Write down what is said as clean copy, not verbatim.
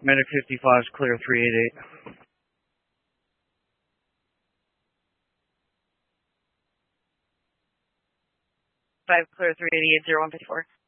Medic 55 is clear 388. 5 clear 388, 0154.